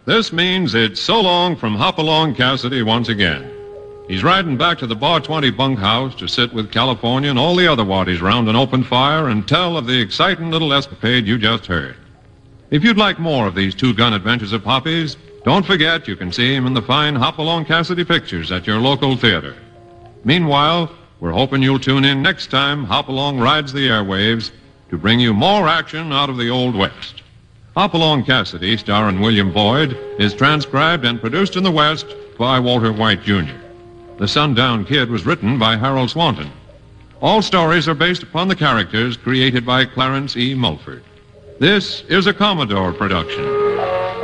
This means it's so long from Hopalong Cassidy once again. He's riding back to the Bar 20 bunkhouse to sit with California and all the other waddies round an open fire and tell of the exciting little escapade you just heard. If you'd like more of these two-gun adventures of Hoppy's, don't forget you can see him in the fine Hopalong Cassidy pictures at your local theater. Meanwhile, we're hoping you'll tune in next time Hopalong rides the airwaves to bring you more action out of the Old West. Hopalong Cassidy, starring William Boyd, is transcribed and produced in the West by Walter White, Jr. The Sundown Kid was written by Harold Swanton. All stories are based upon the characters created by Clarence E. Mulford. This is a Commodore production.